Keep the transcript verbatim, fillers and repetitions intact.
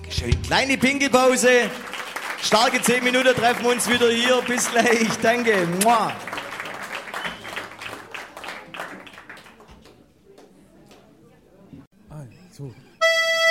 Dankeschön. Kleine Pinkelpause. Starke zehn Minuten, treffen wir uns wieder hier. Bis gleich. Danke. Mua. So.